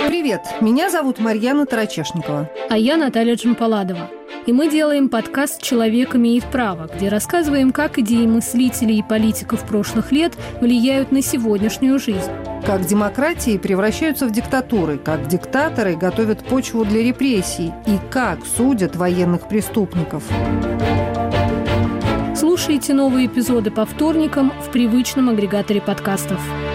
Привет, меня зовут Марьяна Тарачешникова. А я Наталья Джампаладова. И мы делаем подкаст «Человек имеет право», где рассказываем, как идеи мыслителей и политиков прошлых лет влияют на сегодняшнюю жизнь. Как демократии превращаются в диктатуры, как диктаторы готовят почву для репрессий и как судят военных преступников. Слушайте новые эпизоды по вторникам в привычном агрегаторе подкастов.